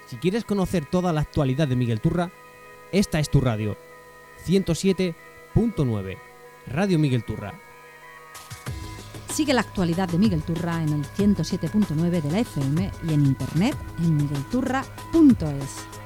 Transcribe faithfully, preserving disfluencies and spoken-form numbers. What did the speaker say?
Si quieres conocer toda la actualidad de Miguel Turra, esta es tu radio. ciento siete punto nueve, Radio Miguel Turra. Sigue la actualidad de Miguel Turra en el ciento siete punto nueve de la F M y en internet en miguel turra punto es.